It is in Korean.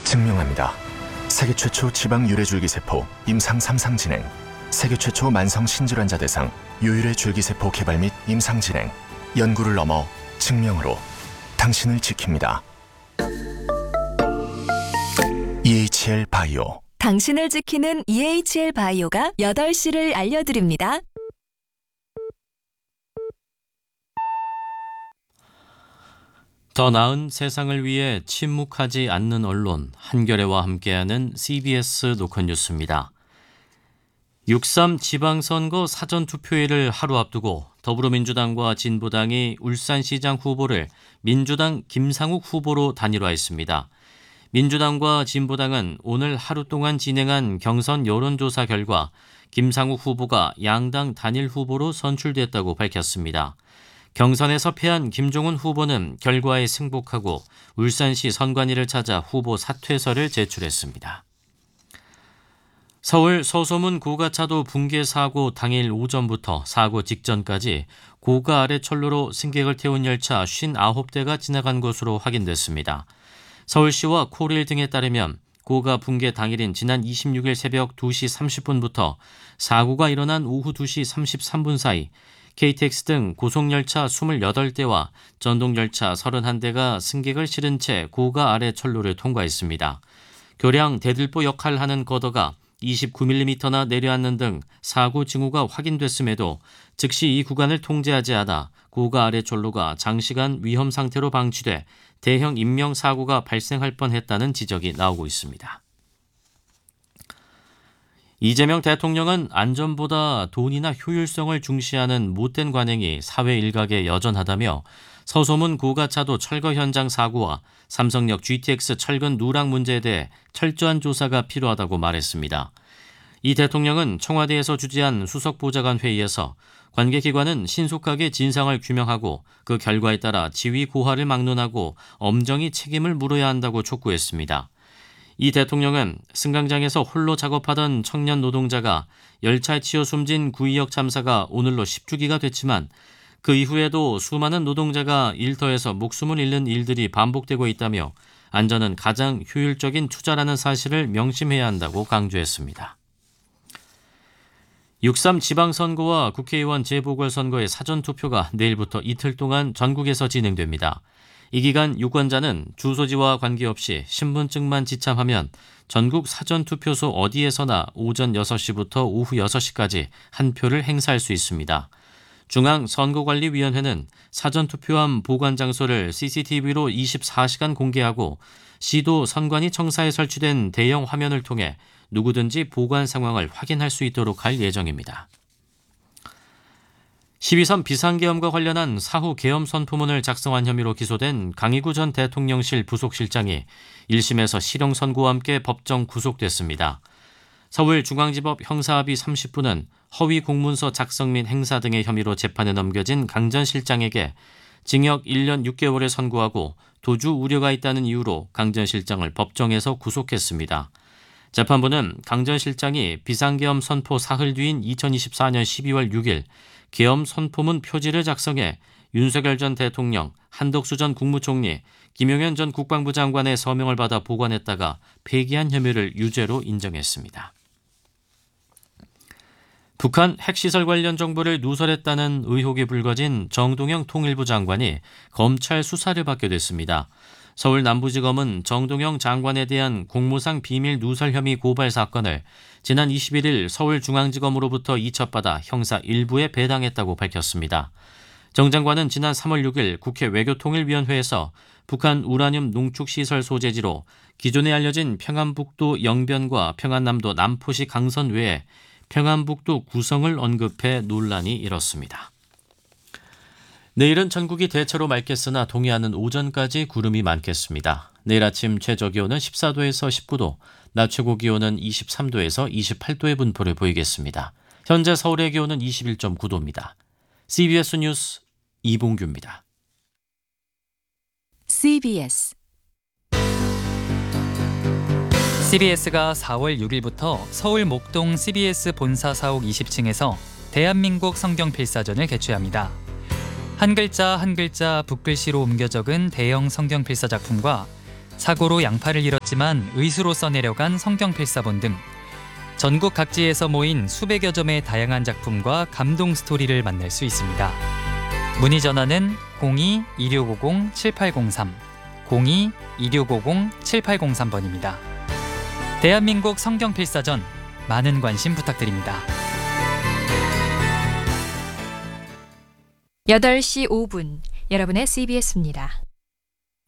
증명합니다. 세계 최초 지방 유래 줄기세포 임상 3상 진행, 세계 최초 만성 신질환자 대상 유일의 줄기세포 개발 및 임상 진행, 연구를 넘어 증명으로 당신을 지킵니다. EHL 바이오. 당신을 지키는 EHL 바이오가 8시를 알려드립니다. 더 나은 세상을 위해 침묵하지 않는 언론, 한겨레와 함께하는 CBS 노컷뉴스입니다. 6.3 지방선거 사전투표일을 하루 앞두고 더불어민주당과 진보당이 울산시장 후보를 민주당 김상욱 후보로 단일화했습니다. 민주당과 진보당은 오늘 하루 동안 진행한 경선 여론조사 결과 김상욱 후보가 양당 단일 후보로 선출됐다고 밝혔습니다. 경선에서 패한 김종훈 후보는 결과에 승복하고 울산시 선관위를 찾아 후보 사퇴서를 제출했습니다. 서울 서소문 고가차도 붕괴 사고 당일 오전부터 사고 직전까지 고가 아래 철로로 승객을 태운 열차 59대가 지나간 것으로 확인됐습니다. 서울시와 코레일 등에 따르면 고가 붕괴 당일인 지난 26일 새벽 2시 30분부터 사고가 일어난 오후 2시 33분 사이 KTX 등 고속열차 28대와 전동열차 31대가 승객을 실은 채 고가 아래 철로를 통과했습니다. 교량 대들보 역할을 하는 거더가 29mm나 내려앉는 등 사고 징후가 확인됐음에도 즉시 이 구간을 통제하지 않아 고가 아래 철로가 장시간 위험 상태로 방치돼 대형 인명사고가 발생할 뻔했다는 지적이 나오고 있습니다. 이재명 대통령은 안전보다 돈이나 효율성을 중시하는 못된 관행이 사회 일각에 여전하다며 서소문 고가차도 철거 현장 사고와 삼성역 GTX 철근 누락 문제에 대해 철저한 조사가 필요하다고 말했습니다. 이 대통령은 청와대에서 주재한 수석보좌관 회의에서 관계기관은 신속하게 진상을 규명하고 그 결과에 따라 지위 고하를 막론하고 엄정히 책임을 물어야 한다고 촉구했습니다. 이 대통령은 승강장에서 홀로 작업하던 청년 노동자가 열차에 치여 숨진 구의역 참사가 오늘로 10주기가 됐지만 그 이후에도 수많은 노동자가 일터에서 목숨을 잃는 일들이 반복되고 있다며 안전은 가장 효율적인 투자라는 사실을 명심해야 한다고 강조했습니다. 6.3 지방선거와 국회의원 재보궐선거의 사전투표가 내일부터 이틀 동안 전국에서 진행됩니다. 이 기간 유권자는 주소지와 관계없이 신분증만 지참하면 전국 사전투표소 어디에서나 오전 6시부터 오후 6시까지 한 표를 행사할 수 있습니다. 중앙선거관리위원회는 사전투표함 보관 장소를 CCTV로 24시간 공개하고 시도 선관위 청사에 설치된 대형 화면을 통해 누구든지 보관 상황을 확인할 수 있도록 할 예정입니다. 12.3 비상계엄과 관련한 사후 계엄 선포문을 작성한 혐의로 기소된 강희구 전 대통령실 부속실장이 1심에서 실형 선고와 함께 법정 구속됐습니다. 서울중앙지법 형사합의 30부는 허위 공문서 작성 및 행사 등의 혐의로 재판에 넘겨진 강 전 실장에게 징역 1년 6개월을 선고하고 도주 우려가 있다는 이유로 강 전 실장을 법정에서 구속했습니다. 재판부는 강 전 실장이 비상계엄 선포 사흘 뒤인 2024년 12월 6일 계엄 선포문 표지를 작성해 윤석열 전 대통령, 한덕수 전 국무총리, 김용현 전 국방부 장관의 서명을 받아 보관했다가 폐기한 혐의를 유죄로 인정했습니다. 북한 핵시설 관련 정보를 누설했다는 의혹이 불거진 정동영 통일부 장관이 검찰 수사를 받게 됐습니다. 서울 남부지검은 정동영 장관에 대한 공무상 비밀 누설 혐의 고발 사건을 지난 21일 서울중앙지검으로부터 이첩받아 형사 1부에 배당했다고 밝혔습니다. 정 장관은 지난 3월 6일 국회 외교통일위원회에서 북한 우라늄 농축시설 소재지로 기존에 알려진 평안북도 영변과 평안남도 남포시 강선 외에 평안북도 구성을 언급해 논란이 일었습니다. 내일은 전국이 대체로 맑겠으나 동해안은 오전까지 구름이 많겠습니다. 내일 아침 최저기온은 14도에서 19도, 낮 최고기온은 23도에서 28도의 분포를 보이겠습니다. 현재 서울의 기온은 21.9도입니다. CBS 뉴스 이봉규입니다. CBS가 4월 6일부터 서울 목동 CBS 본사 사옥 20층에서 대한민국 성경 필사전을 개최합니다. 한 글자 한 글자 붓글씨로 옮겨 적은 대형 성경 필사 작품과 사고로 양팔을 잃었지만 의수로 써내려간 성경 필사본 등 전국 각지에서 모인 수백여 점의 다양한 작품과 감동 스토리를 만날 수 있습니다. 문의 전화는 02-2650-7803, 02-2650-7803번입니다. 대한민국 성경 필사전 많은 관심 부탁드립니다. 8시 5분 여러분의 CBS입니다.